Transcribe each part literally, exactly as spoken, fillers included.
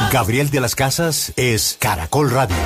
Gabriel de las Casas es Caracol Radio.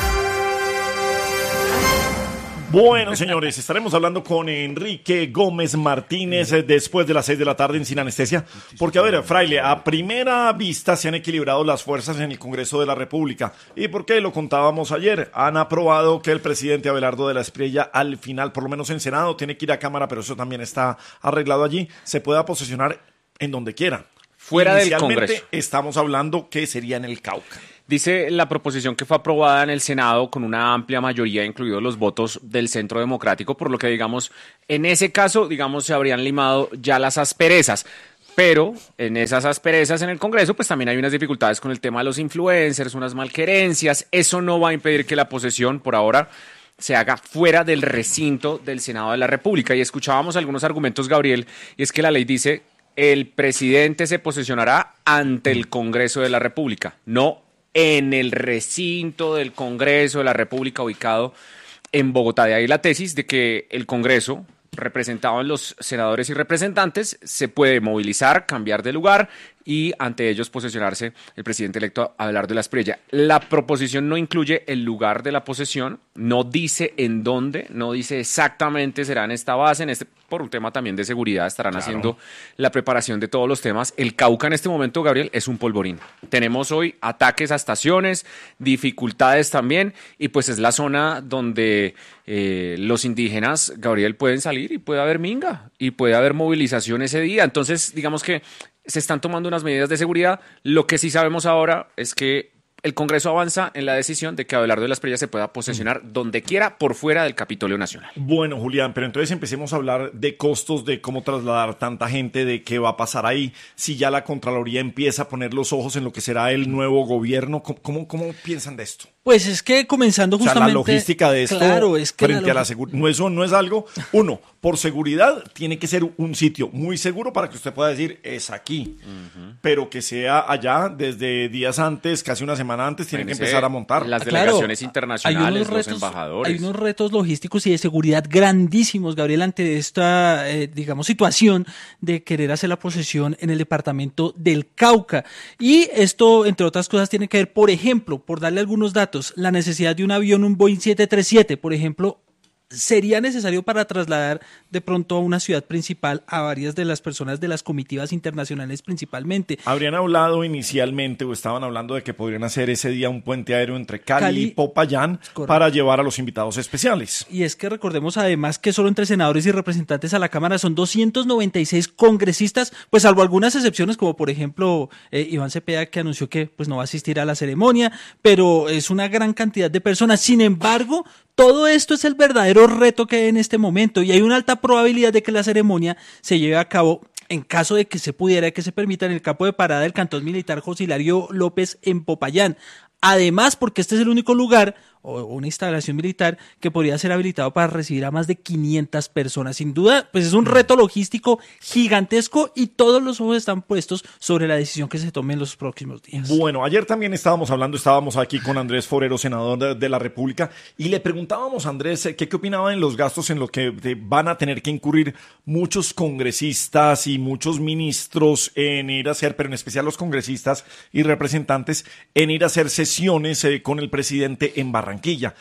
Bueno, señores, estaremos hablando con Enrique Gómez Martínez eh, después de las seis de la tarde en Sin Anestesia. Porque, a ver, Fraile, a primera vista se han equilibrado las fuerzas en el Congreso de la República. ¿Y por qué? Lo contábamos ayer. Han aprobado que el presidente Abelardo de la Espriella, al final, por lo menos en Senado, tiene que ir a Cámara, pero eso también está arreglado allí, se pueda posesionar en donde quiera. Fuera del Congreso. Estamos hablando que sería en el Cauca. Dice la proposición que fue aprobada en el Senado con una amplia mayoría, incluidos los votos del Centro Democrático, por lo que, digamos, en ese caso, digamos, se habrían limado ya las asperezas. Pero en esas asperezas en el Congreso, pues también hay unas dificultades con el tema de los influencers, unas malquerencias. Eso no va a impedir que la posesión, por ahora, se haga fuera del recinto del Senado de la República. Y escuchábamos algunos argumentos, Gabriel, y es que la ley dice: el presidente se posesionará ante el Congreso de la República, no en el recinto del Congreso de la República ubicado en Bogotá. De ahí la tesis de que el Congreso, representado en los senadores y representantes, se puede movilizar, cambiar de lugar y ante ellos posesionarse el presidente electo Abelardo de la Espriella. La proposición no incluye el lugar de la posesión, no dice en dónde, no dice exactamente será en esta base, en este, por un tema también de seguridad estarán claro. haciendo la preparación de todos los temas. El Cauca en este momento, Gabriel, es un polvorín. Tenemos hoy ataques a estaciones, dificultades también, y pues es la zona donde eh, los indígenas, Gabriel, pueden salir y puede haber minga, y puede haber movilización ese día. Entonces, digamos que se están tomando unas medidas de seguridad. Lo que sí sabemos ahora es que el Congreso avanza en la decisión de que Abelardo de la Espriella se pueda posesionar mm. donde quiera por fuera del Capitolio Nacional. Bueno, Julián, pero entonces empecemos a hablar de costos, de cómo trasladar tanta gente, de qué va a pasar ahí, si ya la Contraloría empieza a poner los ojos en lo que será el nuevo gobierno. ¿Cómo, cómo, cómo piensan de esto? Pues es que comenzando justamente... O sea, la logística de esto claro, es que frente la log... a la seguridad. No, eso no es algo... Uno, por seguridad, tiene que ser un sitio muy seguro para que usted pueda decir, es aquí. Uh-huh. Pero que sea allá desde días antes, casi una semana antes, tienen que empezar a montar. Las delegaciones claro, internacionales, retos, los embajadores. Hay unos retos logísticos y de seguridad grandísimos, Gabriel, ante esta, eh, digamos, situación de querer hacer la posesión en el departamento del Cauca. Y esto, entre otras cosas, tiene que ver, por ejemplo, por darle algunos datos, la necesidad de un avión, un Boeing siete treinta y siete, por ejemplo, sería necesario para trasladar de pronto a una ciudad principal a varias de las personas de las comitivas internacionales principalmente. Habrían hablado inicialmente o estaban hablando de que podrían hacer ese día un puente aéreo entre Cali, Cali y Popayán para llevar a los invitados especiales. Y es que recordemos además que solo entre senadores y representantes a la Cámara son doscientos noventa y seis congresistas, pues salvo algunas excepciones como por ejemplo eh, Iván Cepeda, que anunció que pues no va a asistir a la ceremonia, pero es una gran cantidad de personas. Sin embargo, todo esto es el verdadero reto que hay en este momento y hay una alta probabilidad de que la ceremonia se lleve a cabo en caso de que se pudiera, que se permita, en el campo de parada del Cantón Militar José Hilario López en Popayán. Además, porque este es el único lugar o una instalación militar que podría ser habilitado para recibir a más de quinientas personas. Sin duda, pues es un reto logístico gigantesco y todos los ojos están puestos sobre la decisión que se tome en los próximos días. Bueno, ayer también estábamos hablando, estábamos aquí con Andrés Forero, senador de, de la República, y le preguntábamos a Andrés qué, qué opinaba en los gastos en los que van a tener que incurrir muchos congresistas y muchos ministros en ir a hacer, pero en especial los congresistas y representantes, en ir a hacer sesiones eh, con el presidente en Barranquilla.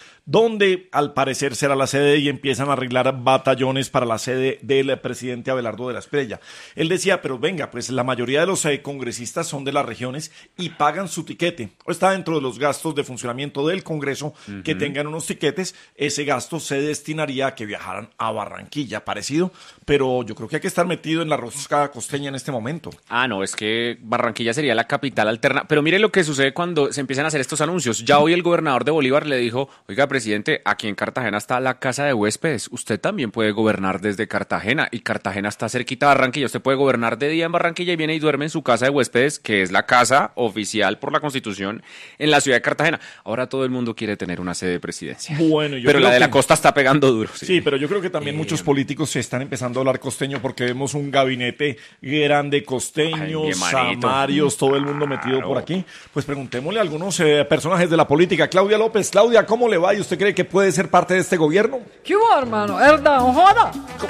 Donde al parecer será la sede y empiezan a arreglar batallones para la sede del presidente Abelardo de la Espriella. Él decía, pero venga, pues la mayoría de los eh, congresistas son de las regiones y pagan su tiquete. O está dentro de los gastos de funcionamiento del Congreso uh-huh. que tengan unos tiquetes. Ese gasto se destinaría a que viajaran a Barranquilla, parecido, pero yo creo que hay que estar metido en la rosca costeña en este momento. Ah, no, es que Barranquilla sería la capital alterna. Pero mire lo que sucede cuando se empiezan a hacer estos anuncios. Ya hoy el gobernador de Bolívar le dijo, oiga, presidente, aquí en Cartagena está la casa de huéspedes, usted también puede gobernar desde Cartagena, y Cartagena está cerquita de Barranquilla, usted puede gobernar de día en Barranquilla y viene y duerme en su casa de huéspedes, que es la casa oficial por la Constitución en la ciudad de Cartagena. Ahora todo el mundo quiere tener una sede de presidencia. Bueno, yo pero creo la de que... la costa está pegando duro. Sí, sí, pero yo creo que también eh... muchos políticos se están empezando a hablar costeño porque vemos un gabinete grande costeños, samarios, todo el mundo metido claro. por aquí. Pues preguntémosle a algunos eh, personajes de la política. Claudia López, Claudia, ¿cómo le va? ¿Y usted cree que puede ser parte de este gobierno? ¿Qué hubo, hermano? ¿Verdad? ¿Joda?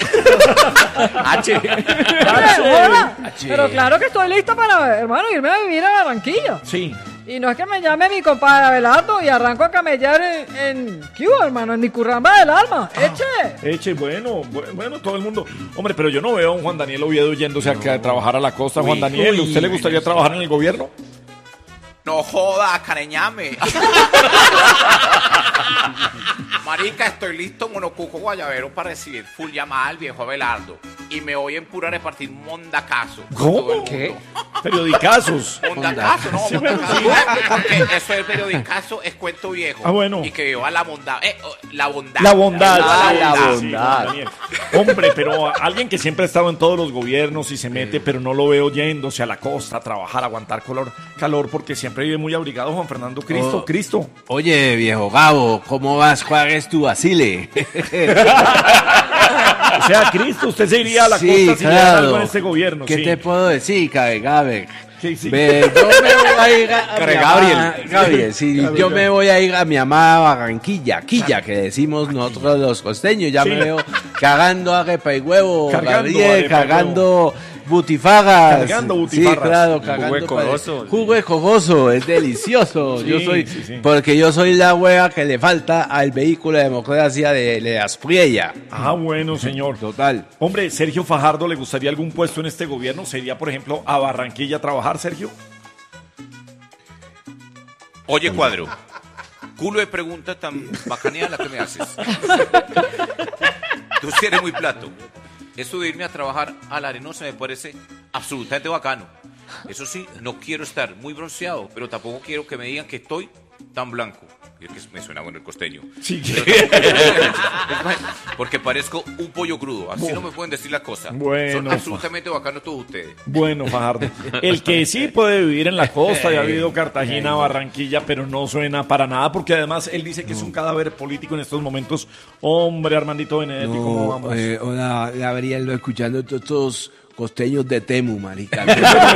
H. H. Pero claro que estoy lista para, hermano, irme a vivir a Barranquilla. Sí. Y no es que me llame mi compadre Abelardo y arranco a camellar en, en Cuba, hermano, en mi curramba del alma. ¡Eche! Eche, bueno, bu- bueno, todo el mundo. Hombre, pero yo no veo a un Juan Daniel Oviedo yéndose a, que- a trabajar a la costa. Juan Uy, Daniel, uy, ¿usted le gustaría trabajar en el gobierno? No joda, careñame. Marica, estoy listo, monocuco guayabero, para recibir full llamada al viejo Abelardo. Y me voy en pura a repartir mondacazo. con ¿Cómo? todo el mundo. ¿Qué? Periodicazos. Mondacazo, no, Sí, mondacazo. bueno, Porque eso del periodicazo es cuento viejo. Ah, bueno. Y que viva la bondad. Eh, oh, la bondad. La bondad. Ah, sí, la sí, bondad. sí, Juan Daniel. Hombre, pero a- alguien que siempre ha estado en todos los gobiernos y se mete, pero no lo veo yéndose a la costa a trabajar, a aguantar calor, calor porque siempre vive muy abrigado Juan Fernando Cristo. Oh. Cristo. Oye, viejo Gabo, ¿cómo vas? ¿Cuál es tu asile? O sea, Cristo, usted se iría a la Sí, costa si le dan claro. algo en este gobierno. ¿Qué sí. te puedo decir, Cabe Gabe? Sí, sí. Ve, yo me voy a ir a, a mi Care amada- Gabriel. Gabriel, sí, Gabriel, yo Gabriel. me voy a ir a mi amada Barranquilla, Quilla, que decimos nosotros los costeños. Ya Sí. me veo cagando arepa y huevo, Cargando Gabriel, arepa y cagando butifarras. Cargando butifarras. Sí, claro, Jugo cagando. de cogoso. pa- Jugo de cogoso, es delicioso. Sí, yo soy, sí, sí. porque yo soy la hueva que le falta al vehículo de democracia de, de Aspriella. Ah, bueno, señor. Total. Hombre, Sergio Fajardo, ¿le gustaría algún puesto en este gobierno? ¿Sería, por ejemplo, a Barranquilla a trabajar, Sergio? Oye, Cuadro. Culo de pregunta tan bacaneada la que me haces. Tú sí eres muy plato. Eso de irme a trabajar a la Arenosa me parece absolutamente bacano. Eso sí, no quiero estar muy bronceado, pero tampoco quiero que me digan que estoy tan blanco. Es que me suena bueno el costeño. Sí. Porque parezco un pollo crudo. Así no me pueden decir la cosa. Bueno, Son absolutamente bacanos todos ustedes. Bueno, Fajardo. El que sí puede vivir en la costa y ha vivido Cartagena, Barranquilla, pero no suena para nada, porque además él dice que es un cadáver político en estos momentos. Hombre, Armandito Benedetti, ¿cómo vamos? eh, hola, Gabriel, escuchando todos estos costeños de Temu, marica.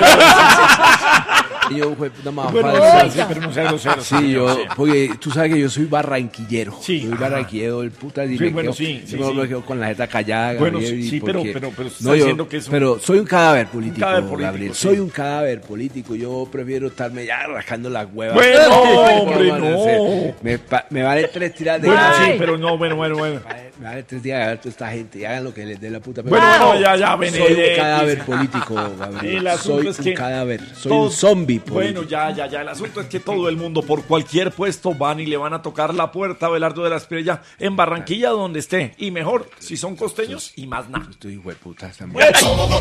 Yo, fue puta más Bueno, falsa. sí, sí, pero no sea grosero. Sí, yo, Sí. porque tú sabes que yo soy barranquillero. Sí. Soy barranquillero, el puta. Y Sí, me bueno, quedo- sí, sí, yo me sí. quedo con la jeta callada, Bueno, Gabriel, sí, y pero- porque- pero- pero usted No, está yo- diciendo que es un- Pero soy un cadáver político, cadáver político, Gabriel. sí. Soy un cadáver político. Yo prefiero estarme ya rascando las huevas. Bueno, ¿Cómo hombre, van a hacer? no. Me, pa- me vale tres tiras de Bueno, gas. sí, pero no, bueno, bueno, bueno. Me vale tres días de ver toda esta gente y hagan lo que les dé la puta. Bueno, bueno, ya, ya, Soy Benedetti. un cadáver político, Gabriel. El asunto Soy es un que cadáver. Soy todo- un zombie político. Bueno, ya, ya, ya. El asunto es que todo el mundo, por cualquier puesto, van y le van a tocar la puerta a Abelardo de la Espriella en Barranquilla, donde esté. Y mejor, si son costeños y más nada. Estoy hijo de puta también.